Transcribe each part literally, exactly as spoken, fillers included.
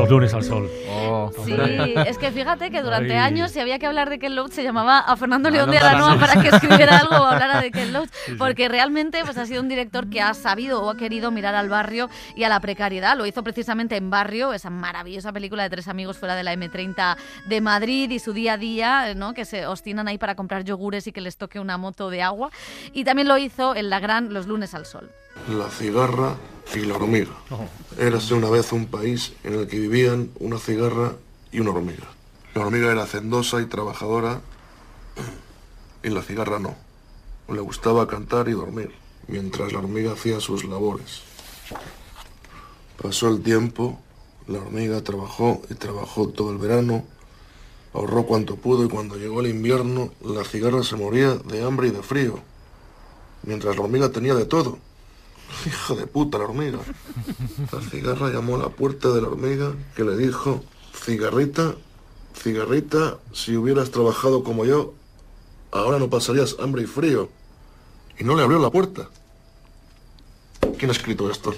Los lunes al sol. Oh. Sí, es que fíjate que durante Ay. años, si había que hablar de Ken Loach, se llamaba a Fernando Ah, León no de te Aranoa la- para que escribiera algo o hablara de Ken Loach, Sí, sí. porque realmente pues, ha sido un director que ha sabido o ha querido mirar al barrio y a la precariedad. Lo hizo precisamente en Barrio, esa maravillosa película de tres amigos fuera de la eme treinta de Madrid y su día a día, ¿no? Que se obstinan ahí para comprar yogures y que les toque una moto de agua. Y también lo hizo en la gran Los lunes al sol. La cigarra y la hormiga. Érase una vez un país en el que vivían una cigarra y una hormiga. La hormiga era hacendosa y trabajadora y la cigarra no. Le gustaba cantar y dormir, mientras la hormiga hacía sus labores. Pasó el tiempo, la hormiga trabajó y trabajó todo el verano, ahorró cuanto pudo y cuando llegó el invierno, la cigarra se moría de hambre y de frío, mientras la hormiga tenía de todo. Hija de puta la hormiga. La cigarra llamó a la puerta de la hormiga que le dijo: cigarrita, cigarrita, si hubieras trabajado como yo, ahora no pasarías hambre y frío. Y no le abrió la puerta. ¿Quién ha escrito esto?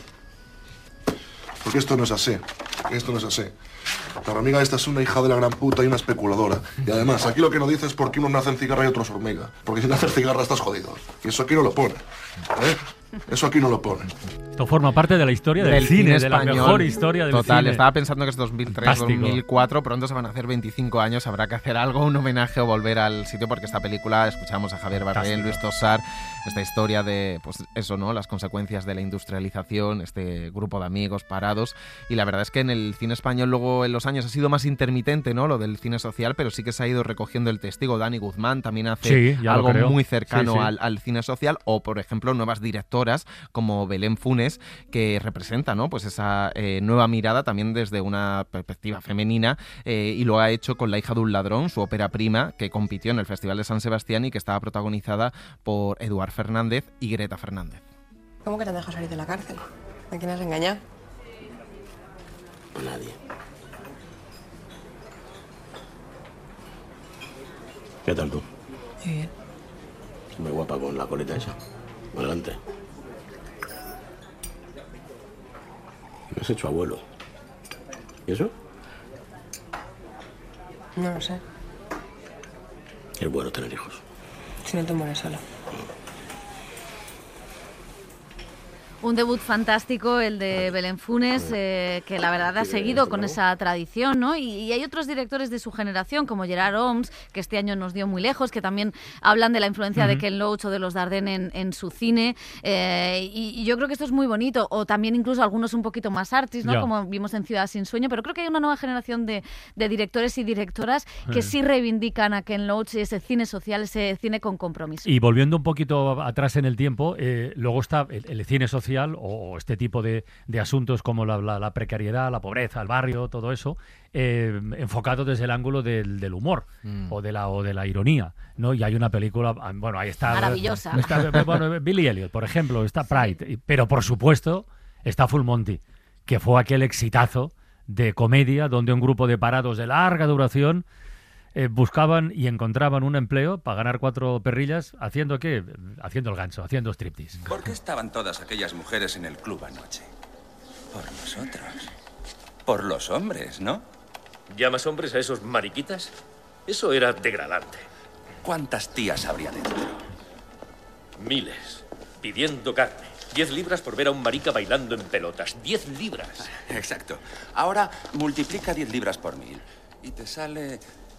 Porque esto no es así. Esto no es así. La hormiga esta es una hija de la gran puta y una especuladora. Y además, aquí lo que no dice es por qué unos nacen cigarra y otros hormiga. Porque si naces cigarra estás jodido. Y eso aquí no lo pone. ¿Eh? Eso aquí no lo pone. Esto forma parte de la historia del, Del cine, cine de la español. mejor historia del Total, cine. estaba pensando que es dos mil tres, Fantástico. dos mil cuatro, pronto se van a hacer veinticinco años, habrá que hacer algo, un homenaje o volver al sitio, porque esta película, escuchamos a Javier Bardem, Fantástica. Luis Tosar, esta historia de, pues eso, ¿no? Las consecuencias de la industrialización, este grupo de amigos parados, y la verdad es que en el cine español luego en los años ha sido más intermitente, ¿no? Lo del cine social, pero sí que se ha ido recogiendo el testigo. Dani Guzmán también hace Sí, ya lo algo creo. muy cercano Sí, sí. Al, al cine social, o por ejemplo nuevas directoras como Belén Funes, que representa, ¿no? Pues esa eh, nueva mirada también desde una perspectiva femenina, eh, y lo ha hecho con La hija de un ladrón, su ópera prima, que compitió en el Festival de San Sebastián y que estaba protagonizada por Eduard Fernández y Greta Fernández. ¿Cómo que te dejas salir de la cárcel? ¿A quién has engañado? A nadie. ¿Qué tal tú? Muy bien. Muy guapa con la coleta esa. Adelante. Me has hecho abuelo. ¿Y eso? No lo sé. Es bueno tener hijos. Si no te mueres solo. Un debut fantástico, el de Belén Funes, eh, que la verdad ha seguido con esa tradición, ¿no? Y, y hay otros directores de su generación, como Gerard Homs, que este año nos dio muy lejos, que también hablan de la influencia uh-huh. de Ken Loach o de los Dardenne en, en su cine. Eh, y, y yo creo que esto es muy bonito. O también incluso algunos un poquito más artis, ¿no? Yeah. Como vimos en Ciudad sin sueño. Pero creo que hay una nueva generación de, de directores y directoras que uh-huh. sí reivindican a Ken Loach, ese cine social, ese cine con compromiso. Y volviendo un poquito atrás en el tiempo, eh, luego está el, el cine social, o este tipo de, de asuntos como la, la, la precariedad, la pobreza, el barrio, todo eso, eh, enfocado desde el ángulo del, del humor mm. o de la o de la ironía, ¿no? Y hay una película, bueno, ahí está... Maravillosa. Está, bueno, Billy Elliot, por ejemplo, está Pride, sí. Pero por supuesto está Full Monty, que fue aquel exitazo de comedia donde un grupo de parados de larga duración Eh, buscaban y encontraban un empleo para ganar cuatro perrillas, ¿haciendo qué? Haciendo el gancho, haciendo striptease. ¿Por qué estaban todas aquellas mujeres en el club anoche? Por nosotros. Por los hombres, ¿no? ¿Llamas hombres a esos mariquitas? Eso era degradante. ¿Cuántas tías habría dentro? Miles. Pidiendo carne. Diez libras por ver a un marica bailando en pelotas. Diez libras. Exacto. Ahora multiplica diez libras por mil. Y te sale...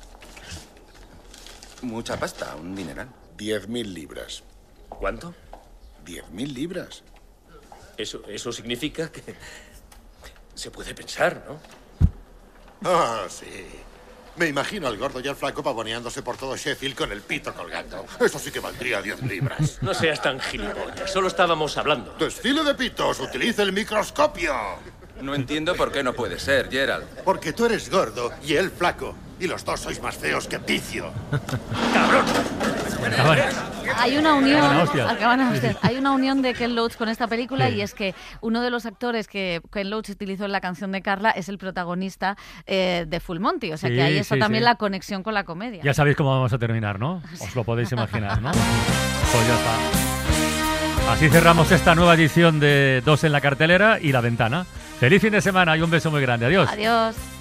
mucha pasta, un dineral. Diez mil libras. ¿Cuánto? Diez mil libras. Eso, eso significa que se puede pensar, ¿no? Ah, sí. Me imagino al gordo y al flaco pavoneándose por todo Sheffield con el pito colgando. Eso sí que valdría diez libras. No seas tan gilipollas. Solo estábamos hablando. Desfile de pitos. Utilice el microscopio. No entiendo por qué no puede ser, Gerald. Porque tú eres gordo y él flaco. Y los dos sois más feos que Ticio. ¡Cabrón! Hay una unión, acaban a usted, hay una unión de Ken Loach con esta película, sí. Y es que uno de los actores que Ken Loach utilizó en la canción de Carla es el protagonista eh, de Full Monty, o sea sí, que ahí está sí, también sí. la conexión con la comedia. Ya sabéis cómo vamos a terminar, ¿no? Os lo podéis imaginar, ¿no? Pues ya está. Así cerramos esta nueva edición de Dos en la cartelera y La Ventana. Feliz fin de semana y un beso muy grande. Adiós. Adiós.